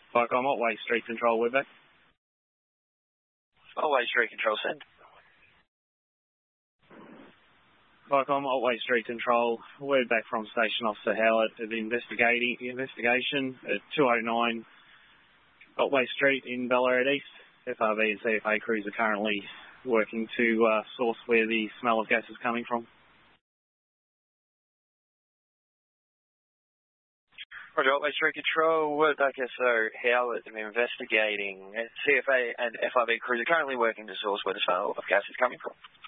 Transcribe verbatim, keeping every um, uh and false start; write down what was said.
Vicom, Otway Street Control, we're back. Otway Street Control, send. Vicom, Otway Street Control, we're back from Station Officer Howard at the investigating investigation at two oh nine Otway Street in Ballarat East. F R B and C F A crews are currently working to uh, source where the smell of gas is coming from. Roger, Otway Street Control, we're back S O Howard investigating. C F A and F R B crews are currently working to source where the smell of gas is coming from.